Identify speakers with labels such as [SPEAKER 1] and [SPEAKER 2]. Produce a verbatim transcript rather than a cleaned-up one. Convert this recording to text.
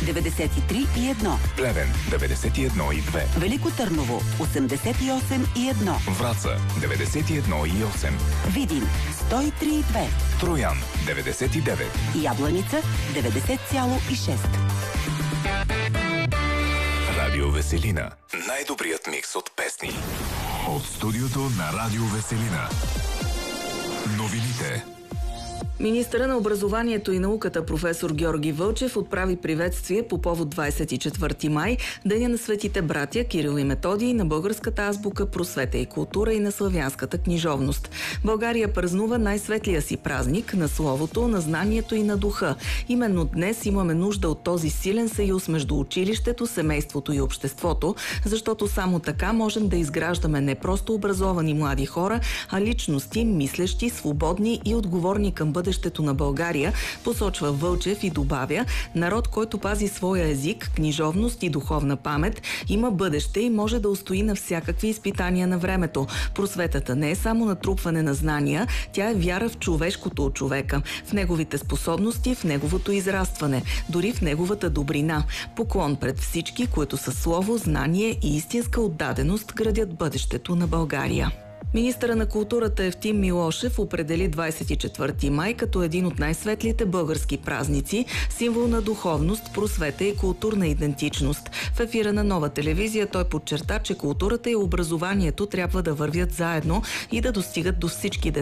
[SPEAKER 1] деветдесет и три и едно.
[SPEAKER 2] Плевен деветдесет и едно и две.
[SPEAKER 1] Велико Търново осемдесет и осем и едно.
[SPEAKER 2] Враца деветдесет и едно и осем.
[SPEAKER 1] Видин сто и три и две.
[SPEAKER 2] Троян деветдесет и девет.
[SPEAKER 1] Ябланица деветдесет цяло и шест.
[SPEAKER 2] Радио Веселина. Най-добрият микс от песни. От студиото на Радио Веселина. Новините.
[SPEAKER 3] Министърът на образованието и науката професор Георги Вълчев отправи приветствие по повод двадесет и четвърти май, Деня на светите братя Кирил и Методий, на българската азбука, просвета и култура и на славянската книжовност. България празнува най-светлия си празник на словото, на знанието и на духа. Именно днес имаме нужда от този силен съюз между училището, семейството и обществото, защото само така можем да изграждаме не просто образовани млади хора, а личности, мислещи, свободни и отговорни към бъдещето на България, посочва Вълчев и добавя: народ, който пази своя език, книжовност и духовна памет, има бъдеще и може да устои на всякакви изпитания на времето. Просветата не е само натрупване на знания, тя е вяра в човешкото от човека, в неговите способности, в неговото израстване, дори в неговата добрина. Поклон пред всички, които със слово, знание и истинска отдаденост градят бъдещето на България. Министърът на културата Евтим Милошев определи двадесет и четвърти май като един от най-светлите български празници, символ на духовност, просвета и културна идентичност. В ефира на Нова телевизия той подчерта, че културата и образованието трябва да вървят заедно и да достигат до всички деца.